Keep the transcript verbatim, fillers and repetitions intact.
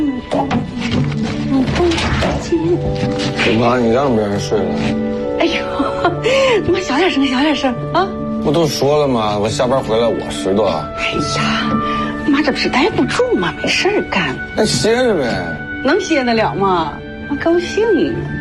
妈，你让别人睡了。 哎呦，你妈小点声，小点声啊！ 不都说了吗？我下班回来我拾掇。 哎呀，妈这不是待不住吗？没事儿干。 那歇着呗。 能歇得了吗？我高兴。